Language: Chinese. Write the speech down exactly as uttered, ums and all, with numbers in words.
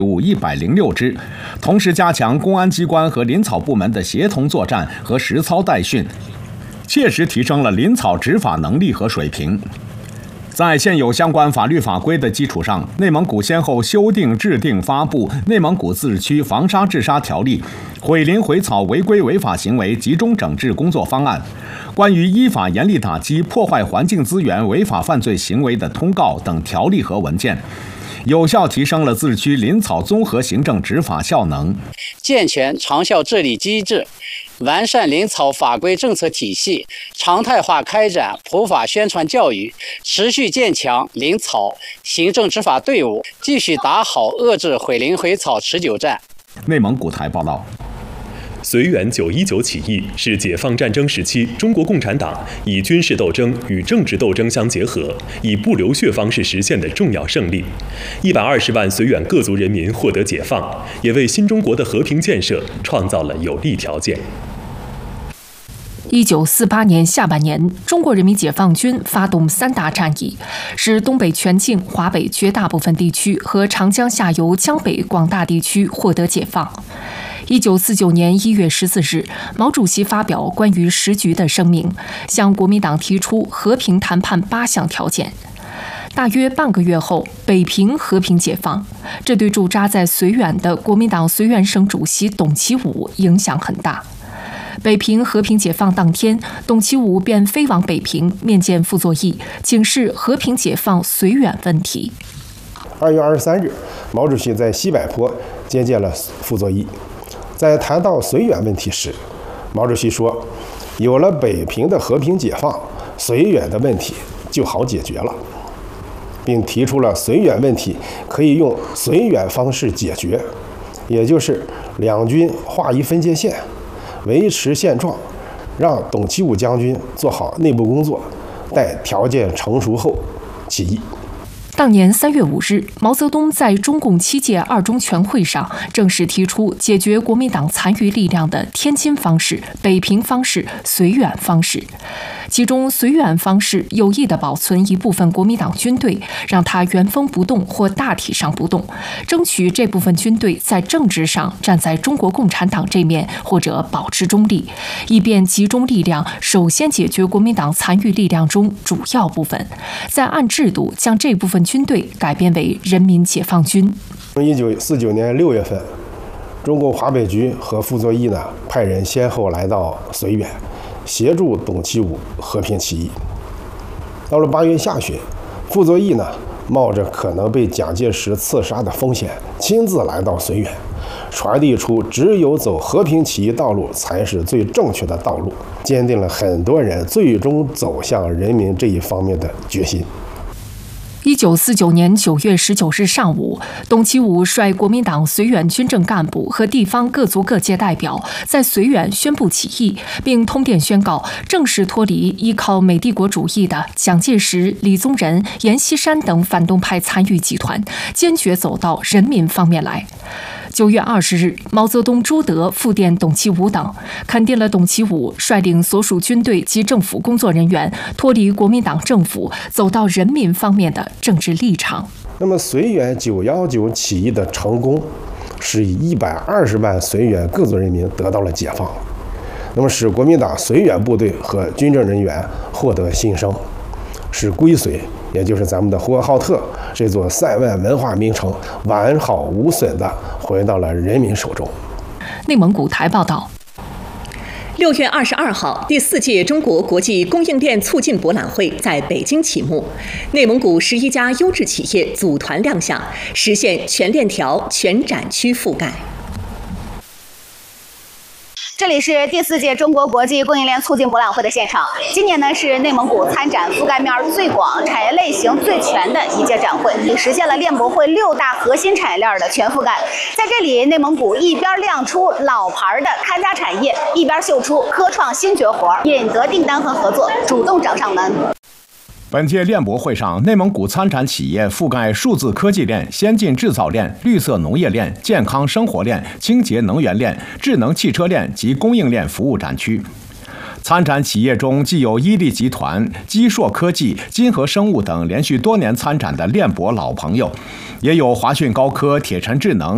物一百零六支，同时加强公安机关和林草部门的协同作战和实操带训，切实提升了林草执法能力和水平。在现有相关法律法规的基础上，内蒙古先后修订、制定、发布《内蒙古自治区防沙治沙条例》、毁林毁草违规违法行为集中整治工作方案、关于依法严厉打击破坏环境资源违法犯罪行为的通告等条例和文件，有效提升了自治区林草综合行政执法效能， 健全长效治理机制，完善林草法规政策体系，常态化开展普法宣传教育，持续建强林草行政执法队伍，继续打好遏制毁林毁草持久战。 内蒙古台报道。 绥远九一九起义是解放战争时期中国共产党以军事斗争与政治斗争相结合，以不流血方式实现的重要胜利。一百二十万绥远各族人民获得解放，也为新中国的和平建设创造了有利条件。 一九四八年下半年，中国人民解放军发动三大战役，使东北全境、华北绝大部分地区和长江下游江北广大地区获得解放。一九四九年一月十四日，毛主席发表关于时局的声明，向国民党提出和平谈判八项条件。大约半个月后，北平和平解放，这对驻扎在绥远的国民党绥远省主席董其武影响很大。北平和平解放当天，董其武便飞往北平面见傅作义，请示和平解放绥远问题。 二月二十三日，毛主席在西柏坡接见了傅作义。在谈到绥远问题时，毛主席说：“有了北平的和平解放，绥远的问题就好解决了，并提出了绥远问题可以用绥远方式解决，也就是两军划一分界线，维持现状，让董其武将军做好内部工作，待条件成熟后起义。” 当年三月五日，毛泽东在中共七届二中全会上正式提出解决国民党残余力量的天津方式、北平方式、绥远方式。其中，绥远方式有意地保存一部分国民党军队，让它原封不动或大体上不动，争取这部分军队在政治上站在中国共产党这面，或者保持中立，以便集中力量首先解决国民党残余力量中主要部分，再按制度将这部分军队改编为人民解放军。 一九四九年六月份，中共华北局和傅作义呢派人先后来到绥远，协助董其武和平起义。到了八月下旬，傅作义呢冒着可能被蒋介石刺杀的风险，亲自来到绥远，传递出只有走和平起义道路才是最正确的道路，坚定了很多人最终走向人民这一方面的决心。 一九四九年九月十九日上午，董其武率国民党绥远军政干部和地方各族各界代表在绥远宣布起义，并通电宣告正式脱离依靠美帝国主义的蒋介石、李宗仁、阎锡山等反动派残余集团，坚决走到人民方面来。九月二十日，毛泽东、朱德复电董其武等，肯定了董其武率领所属军队及政府工作人员脱离国民党政府，走到人民方面的政治立场。 那么，绥远九一九起义的成功，是以一百二十万绥远各族人民得到了解放，那么使国民党绥远部队和军政人员获得新生，使归绥，也就是咱们的呼和浩特这座塞外文化名城完好无损地回到了人民手中。 内蒙古台报道。 六月二十二号，第四届中国国际供应链促进博览会在北京启幕，内蒙古十一家优质企业组团亮相，实现全链条、全展区覆盖。 这里是第四届中国国际供应链促进博览会的现场。今年呢是内蒙古参展覆盖面最广、产业类型最全的一届展会，也实现了链博会六大核心产业链的全覆盖。在这里，内蒙古一边亮出老牌的看家产业，一边秀出科创新绝活，引得订单和合作主动找上门。 本届链博会上，内蒙古参展企业覆盖数字科技链、先进制造链、绿色农业链、健康生活链、清洁能源链、智能汽车链及供应链服务展区。参展企业中，既有伊利集团、基硕科技、金河生物等连续多年参展的链博老朋友，也有华讯高科、铁城智能、